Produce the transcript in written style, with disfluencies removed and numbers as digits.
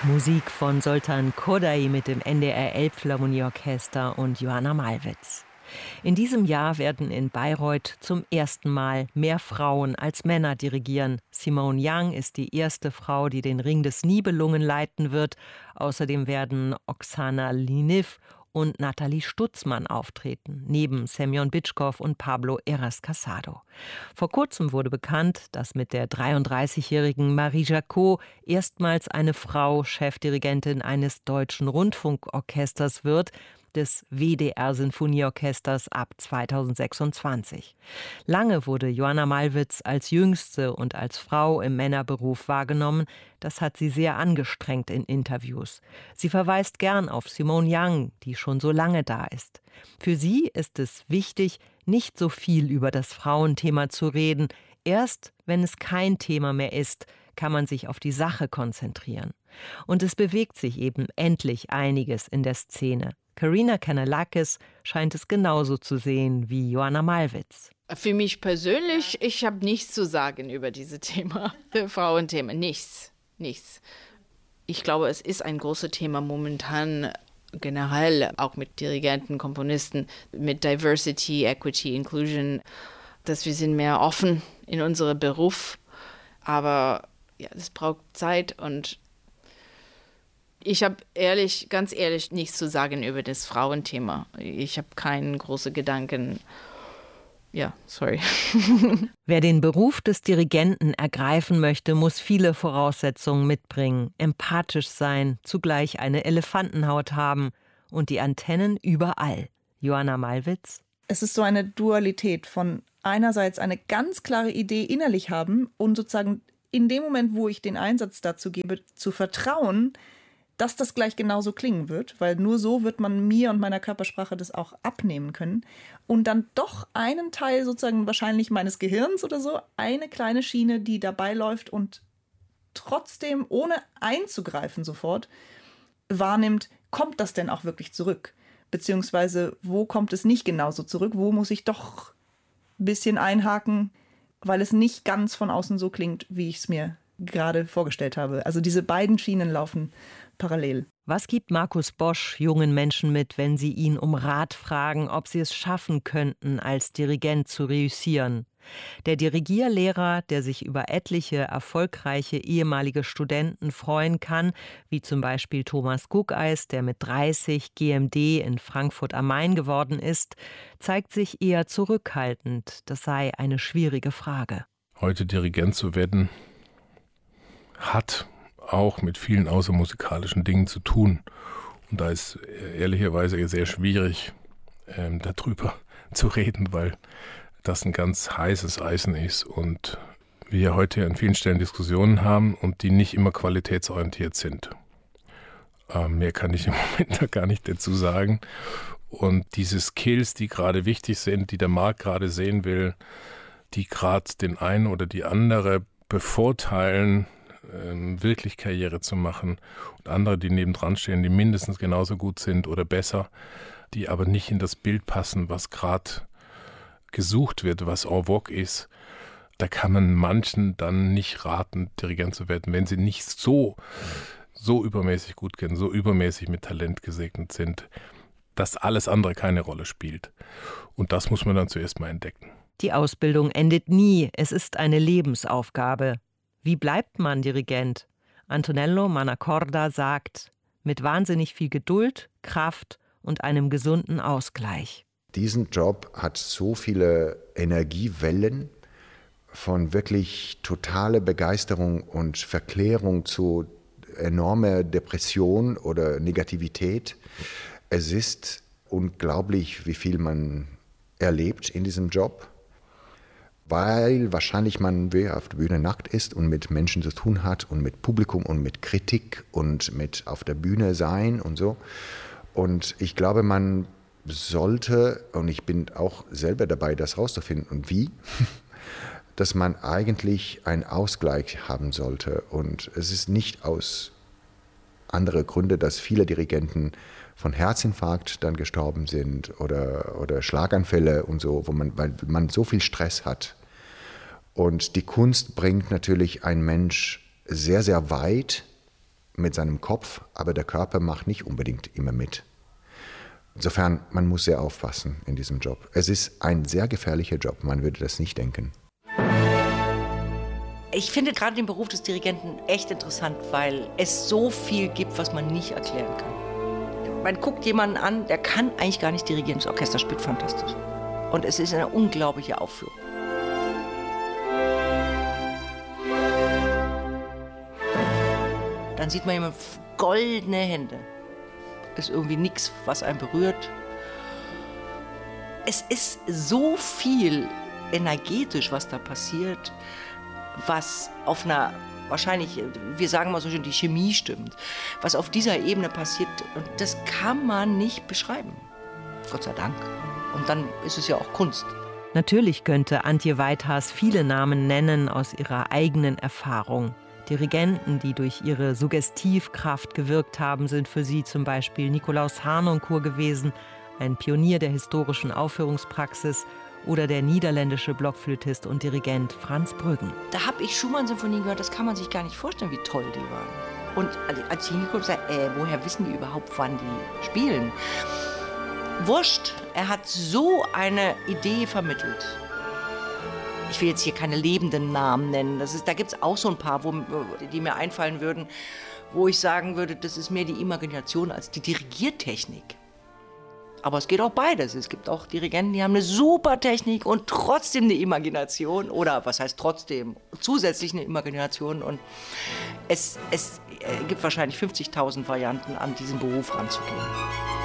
Musik von Zoltan Kodály mit dem NDR Elbphilharmonieorchester und Joanna Malwitz. In diesem Jahr werden in Bayreuth zum ersten Mal mehr Frauen als Männer dirigieren. Simone Young ist die erste Frau, die den Ring des Nibelungen leiten wird. Außerdem werden Oksana Liniw und Nathalie Stutzmann auftreten, neben Semyon Bitschkow und Pablo Heras Casado. Vor kurzem wurde bekannt, dass mit der 33-jährigen Marie Jacot erstmals eine Frau Chefdirigentin eines deutschen Rundfunkorchesters wird, des WDR-Sinfonieorchesters ab 2026. Lange wurde Joanna Malwitz als Jüngste und als Frau im Männerberuf wahrgenommen. Das hat sie sehr angestrengt in Interviews. Sie verweist gern auf Simone Young, die schon so lange da ist. Für sie ist es wichtig, nicht so viel über das Frauenthema zu reden. Erst wenn es kein Thema mehr ist, kann man sich auf die Sache konzentrieren. Und es bewegt sich eben endlich einiges in der Szene. Karina Kanellakis scheint es genauso zu sehen wie Joanna Malwitz. Für mich persönlich, ich habe nichts zu sagen über dieses Thema, Frauenthema, nichts. Ich glaube, es ist ein großes Thema momentan, generell auch mit Dirigenten, Komponisten, mit Diversity, Equity, Inclusion, dass wir sind mehr offen in unserem Beruf, aber ja, es braucht Zeit und ich habe ganz ehrlich nichts zu sagen über das Frauenthema. Ich habe keinen großen Gedanken. Ja, sorry. Wer den Beruf des Dirigenten ergreifen möchte, muss viele Voraussetzungen mitbringen. Empathisch sein, zugleich eine Elefantenhaut haben und die Antennen überall. Joanna Malwitz. Es ist so eine Dualität von einerseits eine ganz klare Idee innerlich haben und sozusagen in dem Moment, wo ich den Einsatz dazu gebe, zu vertrauen, dass das gleich genauso klingen wird, weil nur so wird man mir und meiner Körpersprache das auch abnehmen können. Und dann doch einen Teil sozusagen wahrscheinlich meines Gehirns oder so, eine kleine Schiene, die dabei läuft und trotzdem, ohne einzugreifen sofort, wahrnimmt, kommt das denn auch wirklich zurück? Beziehungsweise, wo kommt es nicht genauso zurück? Wo muss ich doch ein bisschen einhaken, weil es nicht ganz von außen so klingt, wie ich es mir gerade vorgestellt habe. Also diese beiden Schienen laufen parallel. Was gibt Markus Bosch jungen Menschen mit, wenn sie ihn um Rat fragen, ob sie es schaffen könnten, als Dirigent zu reüssieren? Der Dirigierlehrer, der sich über etliche erfolgreiche ehemalige Studenten freuen kann, wie zum Beispiel Thomas Guckeis, der mit 30 GMD in Frankfurt am Main geworden ist, zeigt sich eher zurückhaltend. Das sei eine schwierige Frage. Heute Dirigent zu werden, hat auch mit vielen außermusikalischen Dingen zu tun. Und da ist ehrlicherweise sehr schwierig, darüber zu reden, weil das ein ganz heißes Eisen ist und wir heute an vielen Stellen Diskussionen haben und die nicht immer qualitätsorientiert sind. Mehr kann ich im Moment da gar nicht dazu sagen. Und diese Skills, die gerade wichtig sind, die der Markt gerade sehen will, die gerade den einen oder die andere bevorteilen, wirklich Karriere zu machen und andere, die nebendran stehen, die mindestens genauso gut sind oder besser, die aber nicht in das Bild passen, was gerade gesucht wird, was en vogue ist. Da kann man manchen dann nicht raten, Dirigent zu werden, wenn sie nicht so übermäßig gut kennen, so übermäßig mit Talent gesegnet sind, dass alles andere keine Rolle spielt. Und das muss man dann zuerst mal entdecken. Die Ausbildung endet nie. Es ist eine Lebensaufgabe. Wie bleibt man Dirigent? Antonello Manacorda sagt, mit wahnsinnig viel Geduld, Kraft und einem gesunden Ausgleich. Diesen Job hat so viele Energiewellen, von wirklich totaler Begeisterung und Verklärung zu enormer Depression oder Negativität. Es ist unglaublich, wie viel man erlebt in diesem Job, weil wahrscheinlich man wie auf der Bühne nackt ist und mit Menschen zu tun hat und mit Publikum und mit Kritik und mit auf der Bühne sein und so. Und ich glaube, man sollte, und ich bin auch selber dabei, das rauszufinden und wie, dass man eigentlich einen Ausgleich haben sollte. Und es ist nicht aus anderen Gründen, dass viele Dirigenten von Herzinfarkt dann gestorben sind oder Schlaganfälle und so, weil man so viel Stress hat. Und die Kunst bringt natürlich einen Mensch sehr, sehr weit mit seinem Kopf, aber der Körper macht nicht unbedingt immer mit. Insofern, man muss sehr aufpassen in diesem Job. Es ist ein sehr gefährlicher Job, man würde das nicht denken. Ich finde gerade den Beruf des Dirigenten echt interessant, weil es so viel gibt, was man nicht erklären kann. Man guckt jemanden an, der kann eigentlich gar nicht dirigieren, das Orchester spielt fantastisch. Und es ist eine unglaubliche Aufführung. Dann sieht man jemand goldene Hände. Ist irgendwie nichts, was einen berührt. Es ist so viel energetisch, was da passiert, was auf einer, wahrscheinlich, wir sagen mal so schön, die Chemie stimmt, was auf dieser Ebene passiert, und das kann man nicht beschreiben. Gott sei Dank. Und dann ist es ja auch Kunst. Natürlich könnte Antje Weithaas viele Namen nennen aus ihrer eigenen Erfahrung. Dirigenten, die durch ihre Suggestivkraft gewirkt haben, sind für sie zum Beispiel Nikolaus Harnoncourt gewesen, ein Pionier der historischen Aufführungspraxis, oder der niederländische Blockflötist und Dirigent Frans Brüggen. Da habe ich Schumann-Symphonien gehört, das kann man sich gar nicht vorstellen, wie toll die waren. Und als ich hingekommen bin, woher wissen die überhaupt, wann die spielen? Wurscht, er hat so eine Idee vermittelt. Ich will jetzt hier keine lebenden Namen nennen, da gibt es auch so ein paar, die mir einfallen würden, wo ich sagen würde, das ist mehr die Imagination als die Dirigiertechnik. Aber es geht auch beides. Es gibt auch Dirigenten, die haben eine super Technik und trotzdem eine Imagination. Oder was heißt trotzdem? Zusätzlich eine Imagination. Und es gibt wahrscheinlich 50.000 Varianten, an diesen Beruf ranzugehen.